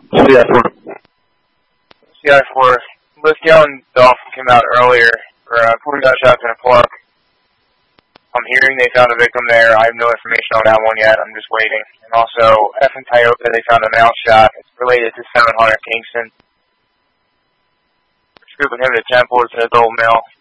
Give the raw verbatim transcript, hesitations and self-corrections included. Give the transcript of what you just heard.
C I four. C I four. Lift Gallon Dolphin came out earlier for uh, forty gunshots in a park. I'm hearing they found a victim there. I have no information on that one yet. I'm just waiting. And also, F in Tioga, they found a mouth shot. It's related to seven hundred Kingston. Scooping him to Temple. It's an adult male.